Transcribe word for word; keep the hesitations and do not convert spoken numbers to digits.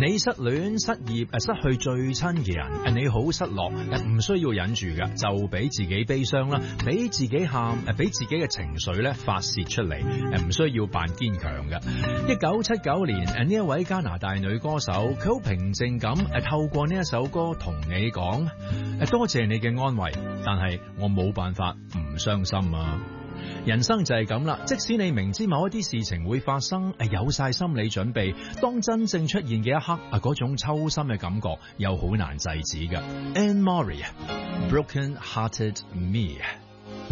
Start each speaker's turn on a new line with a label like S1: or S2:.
S1: 你失戀、失業、誒失去最親嘅人，誒你好失落，誒唔需要忍住嘅，就俾自己悲傷啦，俾自己喊，誒俾自己嘅情緒咧發洩出嚟，誒唔需要扮堅強嘅。一九七九年，誒呢一位加拿大女歌手，佢好平靜咁誒透過呢一首歌同你講，誒多謝你嘅安慰，但係我冇辦法唔傷心啊。人生就係咁啦，即使你明知某一啲事情會發生，誒有晒心理準備，當真正出現嘅一刻，啊嗰種抽心嘅感覺又好難制止㗎。Anne Murray，Broken Hearted Me。